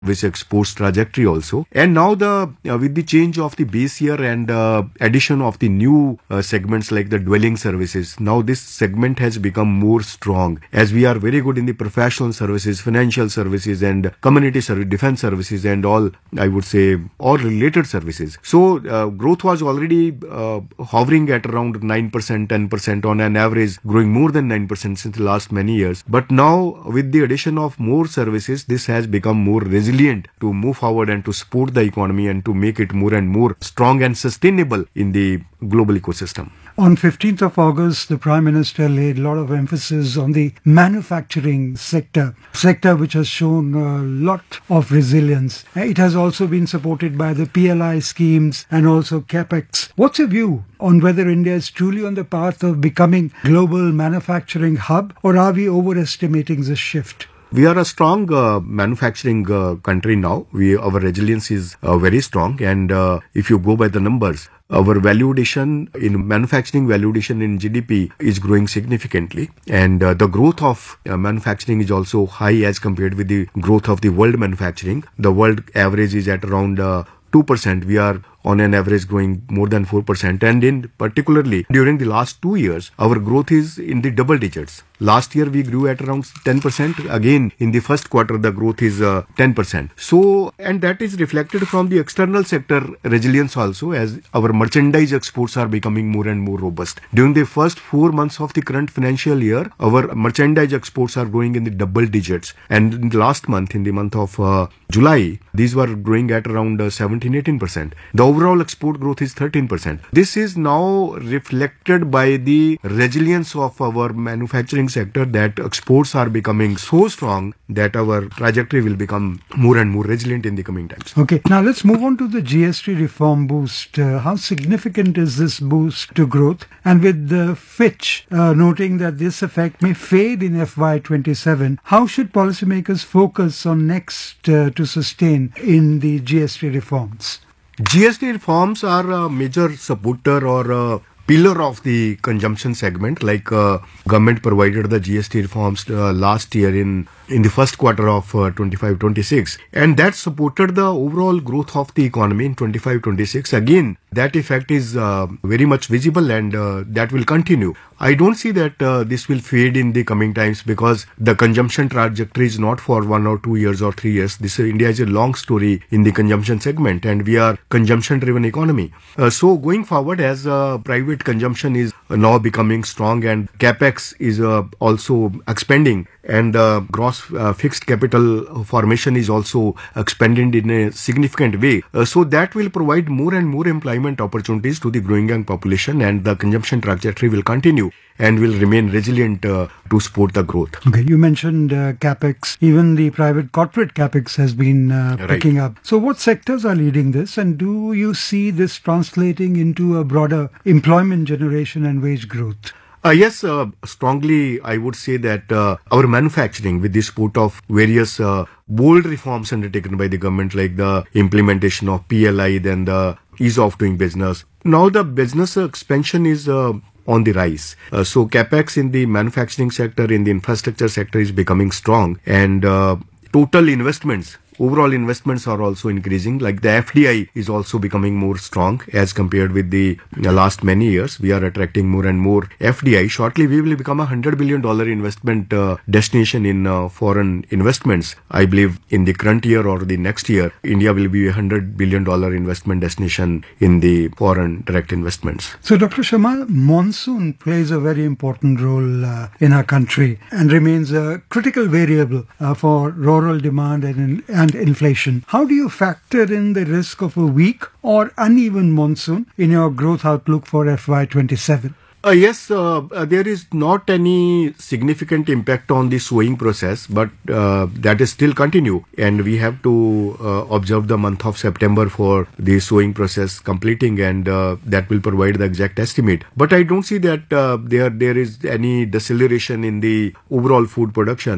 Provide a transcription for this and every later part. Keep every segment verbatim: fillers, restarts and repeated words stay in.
which exports trajectory also. And now the uh, with the change of the base year and uh, addition of the new uh, segments like the dwelling services, now this segment has become more strong, as we are very good in the professional services, financial services and community service, defense services and all, I would say, all related services. So uh, growth was already uh, hovering at around nine percent, ten percent on an average, growing more than nine percent since the last many years. But now with the addition of more services, this has become more resilient to move forward and to support the economy and to make it more and more strong and sustainable in the global ecosystem. On fifteenth of August, the Prime Minister laid a lot of emphasis on the manufacturing sector, sector which has shown a lot of resilience. It has also been supported by the P L I schemes and also CapEx. What's your view on whether India is truly on the path of becoming global manufacturing hub, or are we overestimating this shift? We are a strong uh, manufacturing uh, country now. We Our resilience is uh, very strong, and uh, if you go by the numbers, our value addition in manufacturing value addition in G D P is growing significantly, and uh, the growth of uh, manufacturing is also high as compared with the growth of the world manufacturing. The world average is at around uh, two percent. We are on an average growing more than four percent, and in particularly during the last two years, our growth is in the double digits. Last year we grew at around ten percent. Again, in the first quarter, the growth is uh, ten percent. So, and that is reflected from the external sector resilience also, as our merchandise exports are becoming more and more robust. During the first four months of the current financial year, our merchandise exports are growing in the double digits. And in the last month, in the month of uh, July, these were growing at around uh, seventeen to eighteen percent. The overall export growth is thirteen percent. This is now reflected by the resilience of our manufacturing sector, that exports are becoming so strong that our trajectory will become more and more resilient in the coming times. Okay, now let's move on to the G S T reform boost. Uh, how significant is this boost to growth? And with the Fitch uh, noting that this effect may fade in F Y twenty-seven, how should policymakers focus on next uh, to sustain in the G S T reforms? G S T reforms are a major supporter or a pillar of the consumption segment. Like uh, government provided the G S T reforms uh, last year in in the first quarter of uh, twenty-five twenty-six, and that supported the overall growth of the economy in twenty-five twenty-six. Again, that effect is uh, very much visible, and uh, that will continue. I don't see that uh, this will fade in the coming times, because the consumption trajectory is not for one or two years or three years. This uh, India is a long story in the consumption segment, and we are consumption-driven economy. Uh, so going forward, as uh, private consumption is now becoming strong and capex is uh, also expanding, and uh, gross uh, fixed capital formation is also expanded in a significant way. Uh, so that will provide more and more employment opportunities to the growing young population, and the consumption trajectory will continue and will remain resilient uh, to support the growth. Okay, you mentioned uh, capex. Even the private corporate capex has been uh, picking right. up. So what sectors are leading this, and do you see this translating into a broader employment generation and wage growth? Uh, yes, uh, strongly I would say that uh, our manufacturing, with the support of various uh, bold reforms undertaken by the government, like the implementation of P L I, then the ease of doing business. Now the business expansion is uh, on the rise. Uh, so capex in the manufacturing sector, in the infrastructure sector is becoming strong, and uh, total investments, overall investments are also increasing. Like the F D I is also becoming more strong as compared with the uh, last many years. We are attracting more and more F D I. Shortly, we will become a one hundred billion dollars investment uh, destination in uh, foreign investments. I believe in the current year or the next year, India will be a one hundred billion dollars investment destination in the foreign direct investments. So, Doctor Sharma, monsoon plays a very important role uh, in our country and remains a critical variable uh, for rural demand and, and inflation. How do you factor in the risk of a weak or uneven monsoon in your growth outlook for F Y twenty-seven? Uh, yes, uh, uh, there is not any significant impact on the sowing process, but uh, that is still continue, and we have to uh, observe the month of September for the sowing process completing, and uh, that will provide the exact estimate. But I don't see that uh, there there is any deceleration in the overall food production.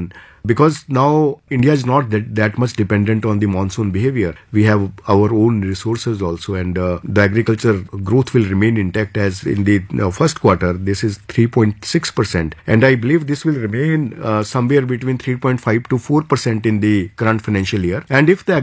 because now India is not that, that much dependent on the monsoon behavior. We have our own resources also, and uh, the agriculture growth will remain intact as in the uh, first quarter. This is three point six percent, and I believe this will remain uh, somewhere between three point five to four percent in the current financial year. And if the